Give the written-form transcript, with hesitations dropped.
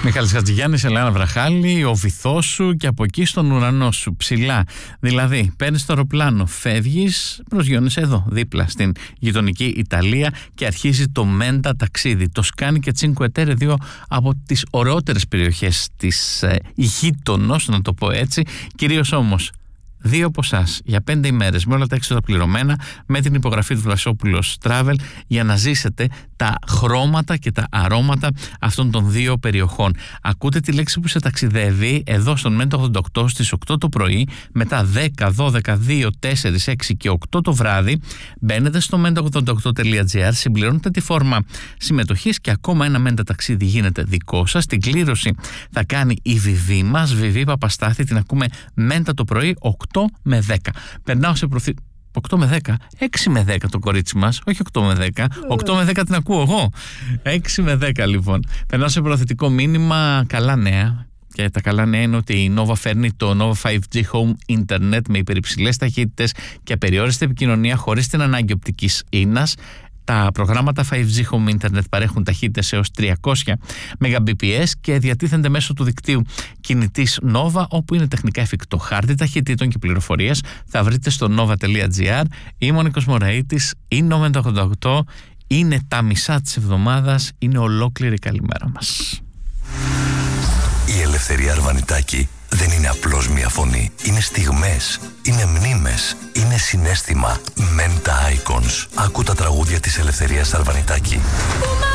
Μιχάλης Χατζηγιάννης, Ελένα Βραχάλη, ο βυθός σου και από εκεί στον ουρανό σου, ψηλά. Δηλαδή, παίρνεις το αεροπλάνο, φεύγεις, προσγειώνεσαι εδώ, δίπλα στην γειτονική Ιταλία και αρχίζει το μέντα ταξίδι. Το Σκάνι και Τσίνκουε Τέρε, δύο από τις ωραιότερες περιοχές της γείτονος, να το πω έτσι, κυρίως όμως. Δύο από εσάς για 5 ημέρες με όλα τα έξοδα πληρωμένα, με την υπογραφή του Βλασόπουλος Travel, για να ζήσετε τα χρώματα και τα αρώματα αυτών των δύο περιοχών. Ακούτε τη λέξη που σε ταξιδεύει εδώ στον Μέντα 88 στις 8 το πρωί, μετά 10, 12, 2, 4, 6 και 8 το βράδυ. Μπαίνετε στο menta88.gr, συμπληρώνετε τη φόρμα συμμετοχής και ακόμα ένα Μέντα ταξίδι γίνεται δικό σας. Την κλήρωση θα κάνει η Βιβί μας, Βιβί Παπαστάθη, την ακούμε Μέντα το πρωί 8 με 10. Περνάω σε 8 με 10, 6 με 10 το κορίτσι μας, όχι 8 με 10, 8 με 10 την ακούω εγώ, 6 με 10 λοιπόν. Περνάω σε προθετικό μήνυμα, καλά νέα. Και τα καλά νέα είναι ότι η Nova φέρνει το Nova 5G Home Internet με υπερυψηλές ταχύτητες και απεριόριστη επικοινωνία χωρίς την ανάγκη οπτικής ίνας. Τα προγράμματα 5G Home Internet παρέχουν ταχύτητες έως 300 Mbps και διατίθενται μέσω του δικτύου κινητής Nova, όπου είναι τεχνικά εφικτό. Χάρτη ταχυτήτων και πληροφορίες θα βρείτε στο nova.gr. Είμαι ο Νίκος Μωραΐτης, είναι ο Μέντα 88, είναι τα μισά της εβδομάδας, είναι ολόκληρη η καλημέρα μας. Η Ελευθερία Αρβανιτάκη δεν είναι απλώς μια φωνή. Είναι στιγμές, είναι μνήμες, είναι συναίσθημα. Menta Icons. Άκου τα τραγούδια της Ελευθερίας Αρβανιτάκη.